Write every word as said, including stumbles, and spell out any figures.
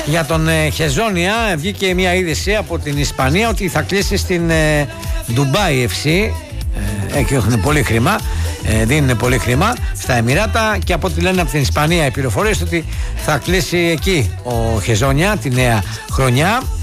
Για τον ε, Χεζόνια βγήκε μια είδηση από την Ισπανία ότι θα κλείσει στην ε, Ντουμπάι εφ σι. Ε, εκεί έχουν πολύ χρήμα, ε, δίνουν πολύ χρήμα στα Εμιράτα, και από ό,τι λένε από την Ισπανία οι πληροφορίες ότι θα κλείσει εκεί ο Χεζόνια τη νέα χρονιά.